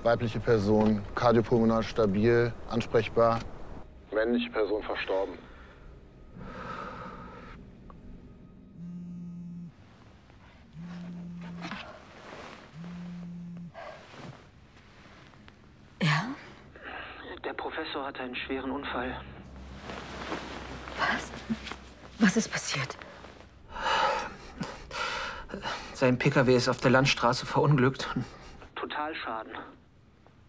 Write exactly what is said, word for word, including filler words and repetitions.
Weibliche Person, kardiopulmonar stabil, ansprechbar. Männliche Person verstorben. Ja? Der Professor hatte einen schweren Unfall. Was? Was ist passiert? Sein Pkw ist auf der Landstraße verunglückt. Totalschaden.